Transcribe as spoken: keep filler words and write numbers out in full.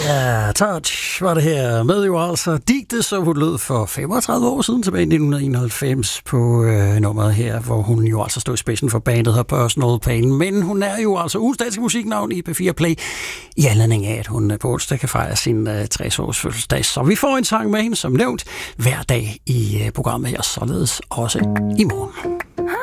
Ja, Touch var det her med jo altså digte, som hun lød for femogtredive år siden, tilbage i nitten enoghalvfems på øh, nummeret her, hvor hun jo altså stod i spidsen for bandet her Personal Pain. Men hun er jo altså ugens danske musiknavn i P fire Play, i anledning af, at hun på onsdag kan fejre sin øh, tres års fødselsdag. Så vi får en sang med hende, som nævnt, hver dag i øh, programmet her, således også i morgen.